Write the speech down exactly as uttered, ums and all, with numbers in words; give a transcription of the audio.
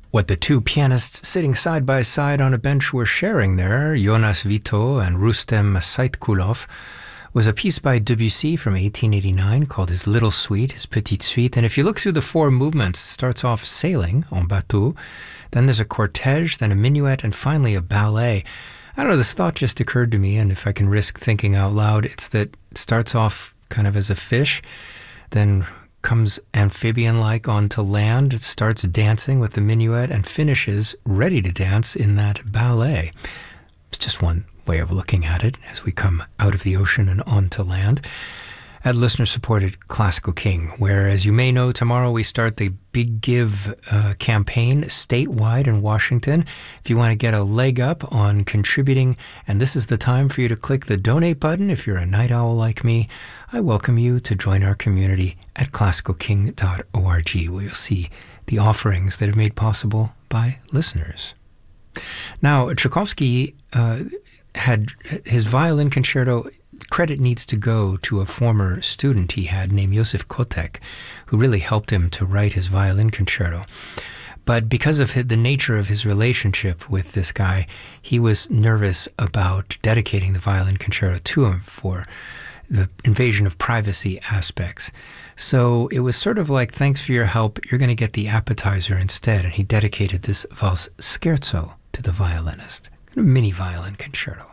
What the two pianists sitting side by side on a bench were sharing there, Jonas Vito and Rustem Saitkulov, was a piece by Debussy from eighteen eighty-nine called his Little Suite, his Petite Suite. And if you look through the four movements, it starts off sailing, en bateau, then there's a cortege, then a minuet, and finally a ballet. I don't know, this thought just occurred to me, and if I can risk thinking out loud, it's that it starts off kind of as a fish, then comes amphibian-like onto land. It starts dancing with the minuet and finishes ready to dance in that ballet. It's just one way of looking at it as we come out of the ocean and onto land at listener-supported Classical King, where, as you may know, tomorrow we start the Big Give uh, campaign statewide in Washington. If you want to get a leg up on contributing, and this is the time for you to click the donate button if you're a night owl like me, I welcome you to join our community at classical king dot org, where you'll see the offerings that are made possible by listeners. Now, Tchaikovsky uh, had his violin concerto. Credit needs to go to a former student he had named Josef Kotek, who really helped him to write his violin concerto. But because of the nature of his relationship with this guy, he was nervous about dedicating the violin concerto to him for the invasion of privacy aspects. So it was sort of like, thanks for your help, you're going to get the appetizer instead. And he dedicated this valse scherzo to the violinist, a mini violin concerto.